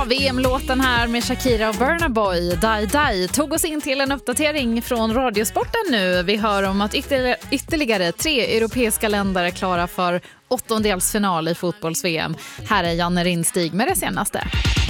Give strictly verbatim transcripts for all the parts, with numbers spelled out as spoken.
V M-låten här med Shakira och Burna Boy, Die Die, tog oss in till en uppdatering från Radiosporten nu. Vi hör om att ytterligare, ytterligare tre europeiska länder är klara för åttondelsfinal i fotbolls-V M. Här är Janne Rinstig med det senaste.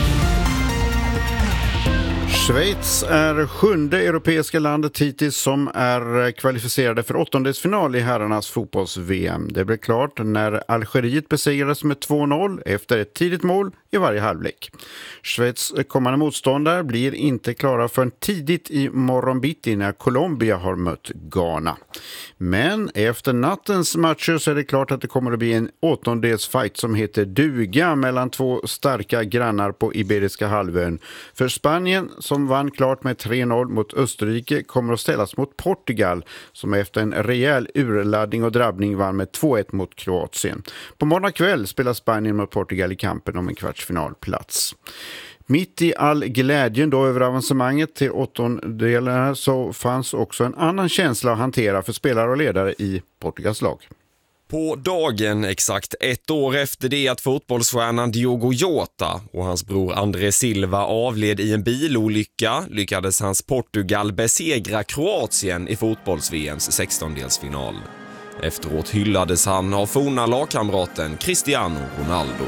Schweiz är sjunde europeiska landet hittills som är kvalificerade för åttondelsfinal i herrarnas fotbolls-V M. Det blev klart när Algeriet besegrades med två noll efter ett tidigt mål i varje halvlek. Schweiz kommande motståndare blir inte klara förrän tidigt i morgonbitti när Colombia har mött Ghana. Men efter nattens matcher så är det klart att det kommer att bli en åttondelsfight som heter duga mellan två starka grannar på Iberiska halvön. För Spanien som vann klart med tre noll mot Österrike kommer att ställas mot Portugal som efter en rejäl urladdning och drabbning vann med två ett mot Kroatien. På måndag kväll spelar Spanien mot Portugal i kampen om en kvartsfinalplats. Mitt i all glädjen då över avancemanget till åttondelarna så fanns också en annan känsla att hantera för spelare och ledare i Portugals lag. På dagen exakt ett år efter det att fotbollsstjärnan Diogo Jota och hans bror André Silva avled i en bilolycka lyckades hans Portugal besegra Kroatien i fotbolls-V M:s sextondelsfinal. Efteråt hyllades han av forna lagkamraten Cristiano Ronaldo.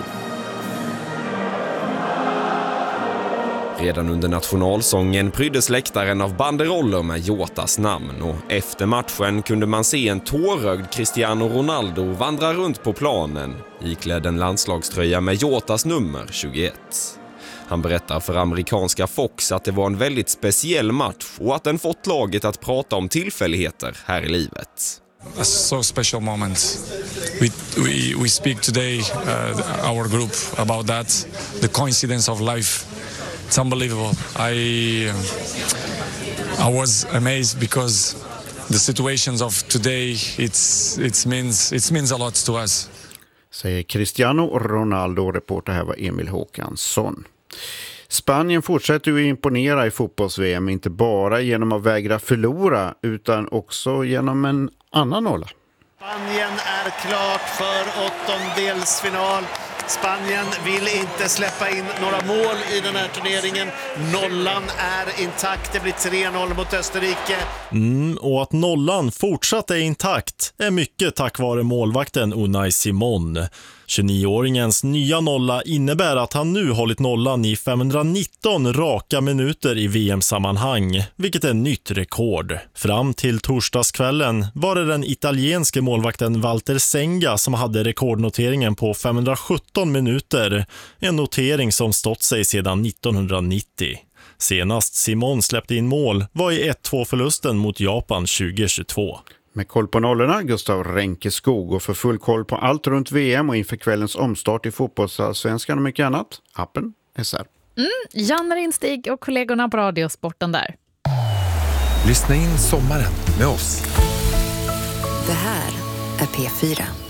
Redan under nationalsången pryddes läktaren av banderoller med Jotas namn och efter matchen kunde man se en tårögd Cristiano Ronaldo vandra runt på planen iklädd en landslagströja med Jotas nummer tjugoett. Han berättar för amerikanska Fox att det var en väldigt speciell match och att den fått laget att prata om tillfälligheter här i livet. A so special moment. We we we speak today, uh, our group, about that, the coincidence of life. It's unbelievable. I I was amazed because the situations of today it's it's means it means a lot to us. Säger Cristiano Ronaldo, reporter här var Emil Håkansson. Spanien fortsätter ju imponera i fotbolls-V M, inte bara genom att vägra förlora utan också genom en annan nolla. Spanien är klart för åttondelsfinal. Spanien vill inte släppa in några mål i den här turneringen. Nollan är intakt. Det blir tre noll mot Österrike. Mm, och att nollan fortsatt är intakt är mycket tack vare målvakten Unai Simon. tjugonioåringens nya nolla innebär att han nu hållit nollan i femhundranitton raka minuter i V M-sammanhang, vilket är nytt rekord. Fram till torsdagskvällen var det den italienske målvakten Walter Senga som hade rekordnoteringen på femhundrasjutton minuter, en notering som stått sig sedan nittonhundranittio. Senast Simon släppte in mål var i ett två-förlusten mot Japan tjugohundratjugotvå. Med koll på nollorna, Gustav Ränkeskog, och för full koll på allt runt V M och inför kvällens omstart i fotbollsallsvenskan och mycket annat, appen S R. Mm, Janne Rinstig och kollegorna på Radiosporten där. Lyssna in sommaren med oss. Det här är P fyra.